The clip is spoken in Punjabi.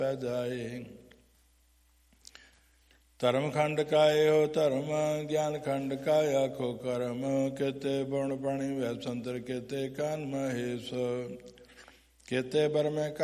ਪੈ ਜਾਏ। ਧਰਮ ਖੰਡ ਕਾਏ ਹੋ ਧਰਮ, ਗਿਆਨ ਖੰਡ ਕਾਇ ਆਖੋ ਕਰਮ। ਕਿਤੇ ਬੁਣ ਪਾਣੀ ਵੈ ਸੰਤਰ, ਕਿਤੇ ਕਾਨ ਮਹੇਸ਼, ਕਿਤੇ ਬਰਮੇ